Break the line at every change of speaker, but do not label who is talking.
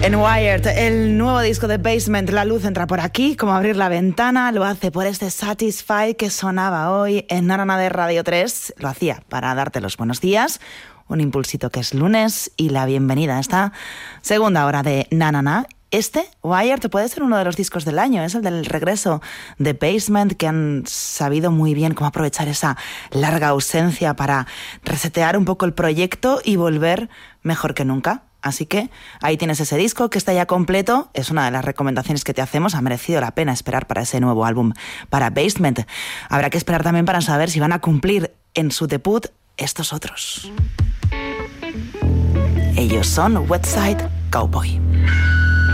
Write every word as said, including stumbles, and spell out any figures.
En Wired, el nuevo disco de Basement, la luz entra por aquí, como abrir la ventana, lo hace por este Satisfy que sonaba hoy en Na Na Na de Radio tres. Lo hacía para darte los buenos días, un impulsito que es lunes y la bienvenida a esta segunda hora de Na Na Na. Este, Wired, puede ser uno de los discos del año, es el del regreso de Basement, que han sabido muy bien cómo aprovechar esa larga ausencia para resetear un poco el proyecto y volver mejor que nunca. Así que ahí tienes ese disco que está ya completo, es una de las recomendaciones que te hacemos, ha merecido la pena esperar para ese nuevo álbum para Basement. Habrá que esperar también para saber si van a cumplir en su debut estos otros. Ellos son Westside Cowboy.